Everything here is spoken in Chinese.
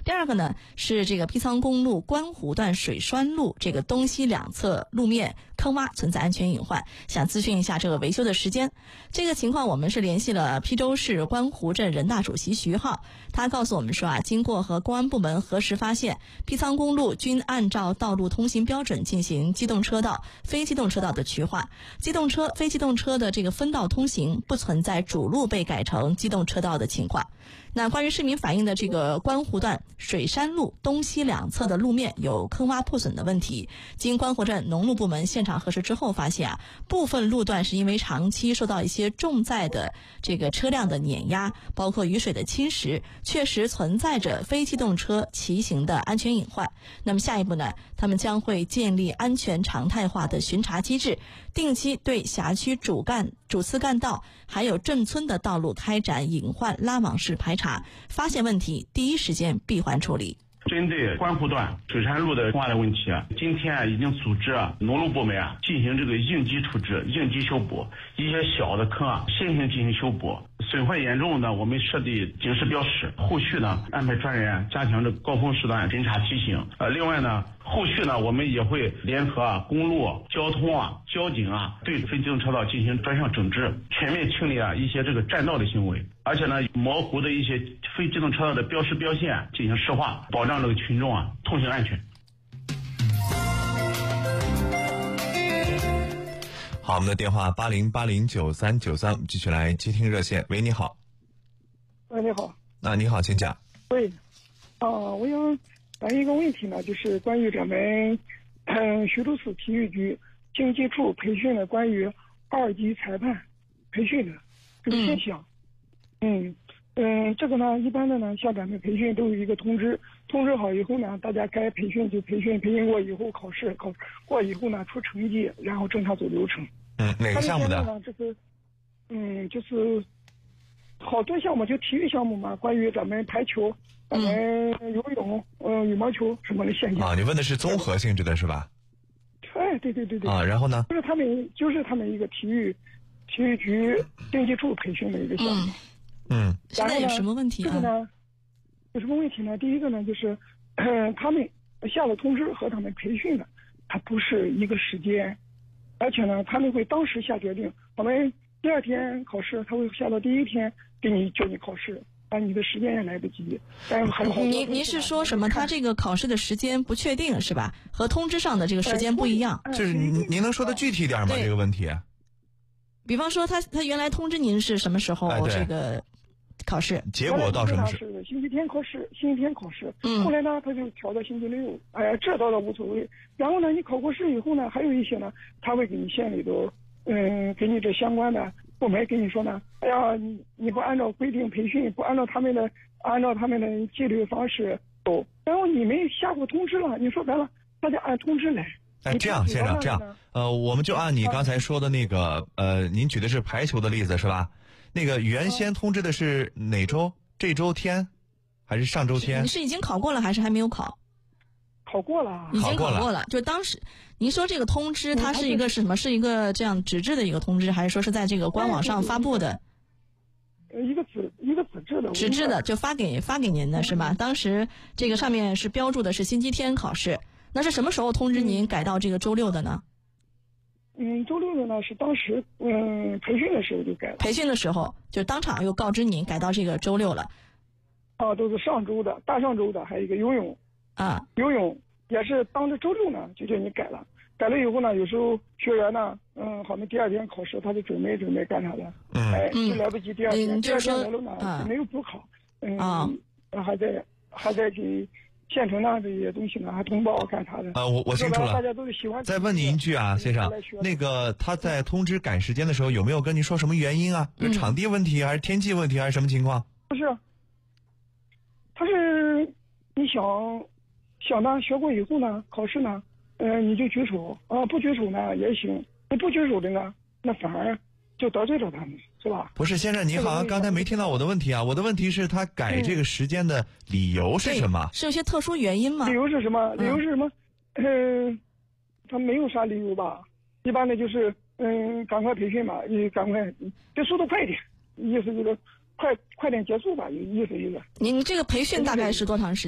第二个呢是这个匹苍公路观湖段水栓路这个东西两侧路面坑洼存在安全隐患，想咨询一下这个维修的时间。这个情况我们是联系了邳州市观湖镇人大主席徐浩，他告诉我们说经过和公安部门核实发现，匹苍公路均按照道路通行标准进行机动车道、非机动车道的区划，机动车、非机动车的这个分道通行，不存在主路被改成机动车道的情况。那关于市民反映的这个观湖段水山路东西两侧的路面有坑洼破损的问题，经观湖镇农路部门现场核实之后发现部分路段是因为长期受到一些重载的这个车辆的碾压，包括雨水的侵蚀，确实存在着非机动车骑行的安全隐患。那么下一步呢，他们将会建立安全常态化的巡查机制，定期对辖区主次干道还有镇村的道路开展隐患拉网式排查，发现问题第一时间闭环处理。 针对观湖段水山路的坑洼的问题，今天已经组织农路部门进行这个应急处置、应急修补，一些小的坑先行进行修补，损坏严重的我们设立警示标识，后续呢安排专人加强这高峰时段巡查提醒。另外呢，后续呢我们也会联合公路交通交警对非机动车道进行专项整治，全面清理一些这个占道的行为，而且呢模糊的一些非机动车道的标识标线进行实化，保障这个群众通行安全。 好，我们的电话80809393，继续来接听热线。喂，你好。 喂，你好。 你好，请讲。 喂，我想反映一个问题呢，就是关于咱们徐州市体育局经济处培训的关于2级裁判培训的这个现象。这个呢，一般的呢，像咱们培训都有一个通知好以后呢，大家该培训就培训过以后考试过以后呢出成绩，然后正常走流程。 哪个项目的？ 这个就是好多项目，就体育项目嘛，关于咱们排球、咱们游泳、羽毛球什么的现象。 你问的是综合性质的是吧？ 对。 然后呢？ 就是他们一个体育局经济处培训的一个项目。 现在有什么问题这个呢，有什么问题呢？第一个呢，就是他们下了通知和他们培训的，它不是一个时间，而且呢，他们会当时下决定。我们第2天考试，他会下到第1天叫你考试，你的时间也来不及。但是很好。 您是说什么？他这个考试的时间不确定是吧？和通知上的这个时间不一样。 就是您能说的具体点吗？这个问题。 比方说他原来通知您是什么时候这个考试？ 结果到什么时候？ 是星期天考试。后来呢，他就调到星期六。这倒无所谓。然后呢，你考过试以后呢，还有一些呢，他会给你县里头，给你这相关的部门跟你说呢，你不按照规定培训，不按照他们的纪律方式走，然后你们下过通知了，你说白了，大家按通知来。 这样，先生，这样，我们就按你刚才说的那个，您举的是排球的例子是吧？那个原先通知的是哪周？这周天，还是上周天？ 你是已经考过了还是还没有考？ 考过了， 已经考过了。就当时您说这个通知，它是一个什么？是一个这样纸质的一个通知，还是说是在这个官网上发布的？ 一个纸质的。 纸质的就发给您的是吧？当时这个上面是标注的是星期天考试。那是什么时候通知您改到这个周6的呢？ 周6的呢是当时培训的时候就改了。 培训的时候就当场又告知您改到这个周6了。 都是上周的，大上周的，还有一个游泳。游泳也是当着周6呢就叫你改了。改了以后呢，有时候学员呢，好像第2天考试他就准备干啥的，就来不及第2天。第2天来了呢，没有补考。还在给县城呢这些东西呢还通报干啥的。 我清楚了。 大家都是喜欢。 再问你一句先生，那个他在通知赶时间的时候有没有跟你说什么原因啊？是场地问题还是天气问题还是什么情况？ 不是，他是你想呢学过以后呢考试呢，你就举手不举手呢也行，你不举手的呢，那反而就得罪了他们，是吧？ 不是，先生，你好像刚才没听到我的问题啊。我的问题是他改这个时间的理由是什么？ 是有些特殊原因吗？ 理由是什么？他没有啥理由吧？一般的就是赶快培训吧，你赶快就速度快一点，意思就是快点结束吧，意思。您这个培训大概是多长时间？